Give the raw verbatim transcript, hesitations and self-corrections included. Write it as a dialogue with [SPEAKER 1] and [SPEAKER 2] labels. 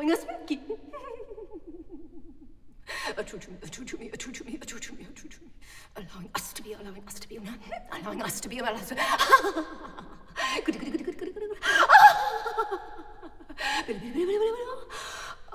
[SPEAKER 1] allowing us to be. True to me, true to me, true to me, true to me, true to me. Allowing us to be, allowing us to be, allowing us to be, allowing us to be. Good, good, good.